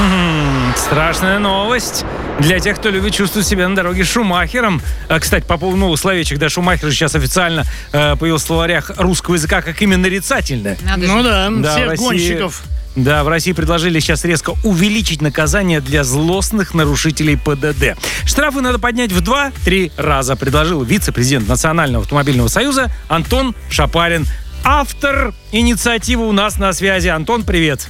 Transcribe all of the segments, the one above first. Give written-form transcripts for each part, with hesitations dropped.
Страшная новость для тех, кто любит чувствовать себя на дороге Шумахером. Кстати, по поводу новых словечек, да, Шумахер же сейчас официально появился в словарях русского языка как имя нарицательное. Всех гонщиков. Да, в России предложили сейчас резко увеличить наказание для злостных нарушителей ПДД. Штрафы надо поднять в 2-3 раза, предложил вице-президент Национального автомобильного союза Антон Шапарин. Автор инициативы у нас на связи. Антон, привет.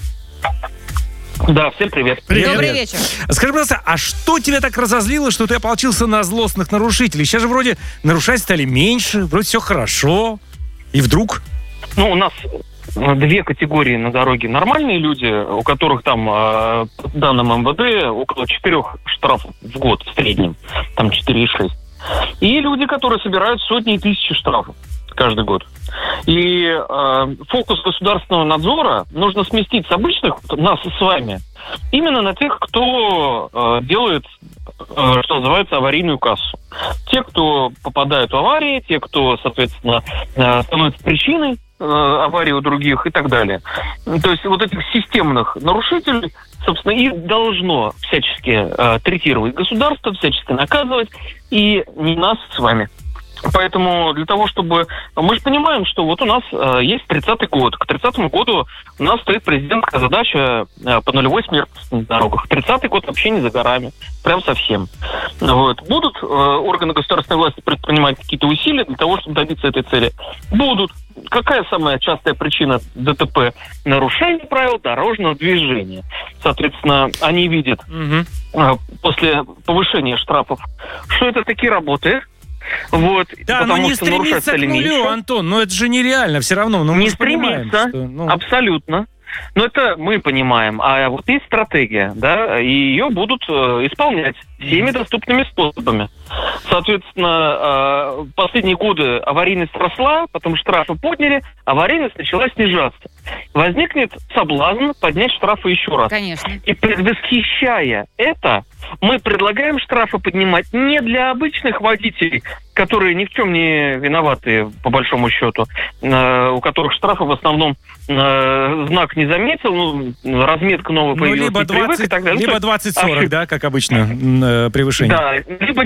Да, всем привет. Добрый вечер. Скажи, пожалуйста, а что тебя так разозлило, что ты ополчился на злостных нарушителей? Сейчас же вроде нарушать стали меньше, вроде все хорошо. И вдруг? У нас две категории на дороге. Нормальные люди, у которых там, по данным МВД, около 4 штрафов в год в среднем. Там 4,6. И люди, которые собирают сотни и тысячи штрафов каждый год. И фокус государственного надзора нужно сместить с обычных, нас с вами, именно на тех, кто делает, что называется, аварийную кассу. Те, кто попадают в аварии, те, кто, соответственно, становится причиной аварии у других и так далее. То есть вот этих системных нарушителей, собственно, их должно всячески третировать государство, всячески наказывать, и не нас с вами. Поэтому для того, чтобы... Мы же понимаем, что вот у нас есть 30-й год. К 30-му году у нас стоит президентская задача по нулевой смертности на дорогах. 30-й год вообще не за горами. Прям совсем. Вот. Будут органы государственной власти предпринимать какие-то усилия для того, чтобы добиться этой цели? Будут. Какая самая частая причина ДТП? Нарушение правил дорожного движения. Соответственно, они видят после повышения штрафов, что это таки работает. Вот, да, но не стремиться к нулю, Антон, но это же нереально все равно. Не стремиться, абсолютно. Но это мы понимаем. А вот есть стратегия, да, и ее будут исполнять всеми доступными способами. Соответственно, последние годы аварийность росла, потом штрафы подняли, аварийность начала снижаться. Возникнет соблазн поднять штрафы еще раз. Конечно. И предвосхищая это, мы предлагаем штрафы поднимать не для обычных водителей, которые ни в чем не виноваты, по большому счету, у которых штрафы в основном знак не заметил, разметка новая появилась, либо 20, и так далее. Либо 20-40, да, как обычно, превышение. Да, либо